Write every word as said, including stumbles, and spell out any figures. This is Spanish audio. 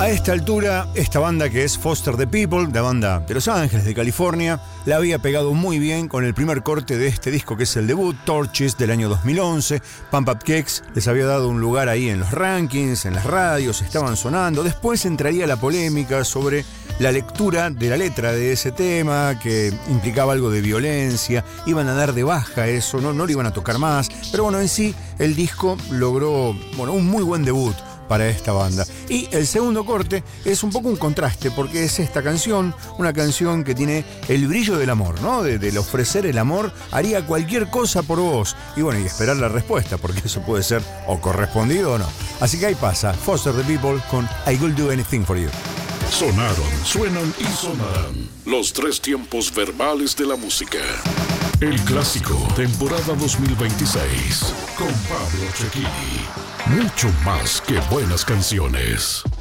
A esta altura, esta banda que es Foster the People, la banda de Los Ángeles, de California, la había pegado muy bien con el primer corte de este disco que es el debut, Torches, del año dos mil once. Pump Up Kicks les había dado un lugar ahí en los rankings, en las radios, estaban sonando. Después entraría la polémica sobre la lectura de la letra de ese tema, que implicaba algo de violencia, iban a dar de baja eso, no, no lo iban a tocar más. Pero bueno, en sí, el disco logró, bueno, un muy buen debut para esta banda. Y el segundo corte es un poco un contraste, porque es esta canción, una canción que tiene el brillo del amor, ¿no? De, del ofrecer el amor, haría cualquier cosa por vos. Y bueno, y esperar la respuesta, porque eso puede ser o correspondido o no. Así que ahí pasa, Foster the People con I Will Do Anything For You. Sonaron, suenan y sonarán los tres tiempos verbales de la música. El clásico, temporada dos mil veintiséis, con Pablo Cecchini. Mucho más que buenas canciones.